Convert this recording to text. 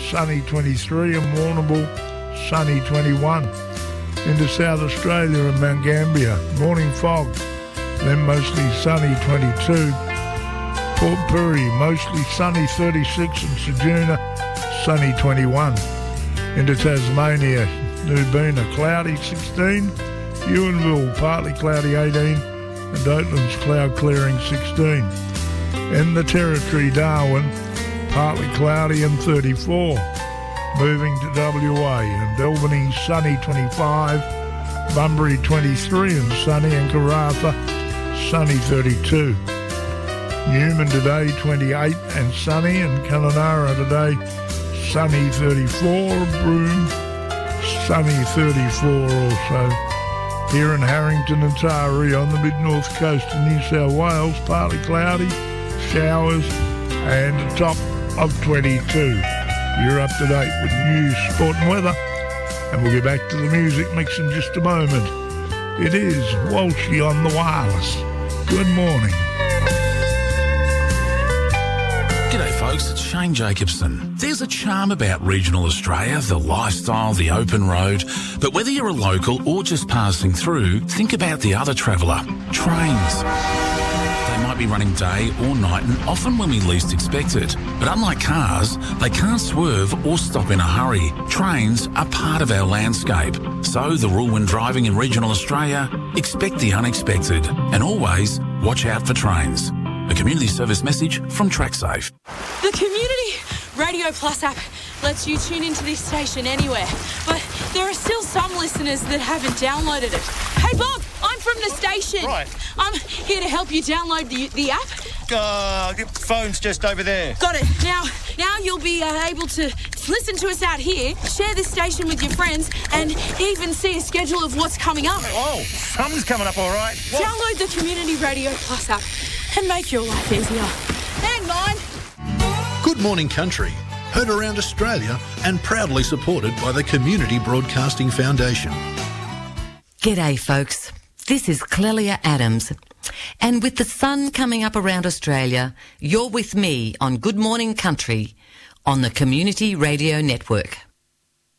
sunny 23, and Warrnambool, sunny 21. Into South Australia and Mount Gambier, morning fog, then mostly sunny 22. Port Pirie, mostly sunny 36, and Ceduna, sunny 21. Into Tasmania, Nubina, cloudy 16, Ewanville, partly cloudy 18, and Oatlands, cloud clearing 16. In the Territory, Darwin, partly cloudy and 34. Moving to WA, and Albany, sunny 25, Bunbury 23 and sunny, and Karratha, sunny 32. Newman today 28 and sunny, and Kununurra today sunny 34, Broome sunny 34 also. Here in Harrington and Taree on the mid-north coast of New South Wales, partly cloudy, showers, and a top of 22. You're up to date with news, sport and weather, and we'll get back to the music mix in just a moment. It is Walshy on the wireless. Good morning. G'day folks, it's Shane Jacobson. There's a charm about regional Australia, the lifestyle, the open road. But whether you're a local or just passing through, think about the other traveller, trains. They might be running day or night and often when we least expect it. But unlike cars, they can't swerve or stop in a hurry. Trains are part of our landscape. So the rule when driving in regional Australia, expect the unexpected and always watch out for trains. A community service message from TrackSafe. The Community Radio Plus app lets you tune into this station anywhere, but there are still some listeners that haven't downloaded it. Hey Bob, I'm from the station. Right. I'm here to help you download the app. Your phone's just over there. Got it. Now you'll be able to listen to us out here, share this station with your friends, and even see a schedule of what's coming up. Oh, something's coming up all right. What? Download the Community Radio Plus app and make your life easier. Hang on. Good Morning Country, heard around Australia and proudly supported by the Community Broadcasting Foundation. G'day folks, this is Clelia Adams. And with the sun coming up around Australia, you're with me on Good Morning Country on the Community Radio Network.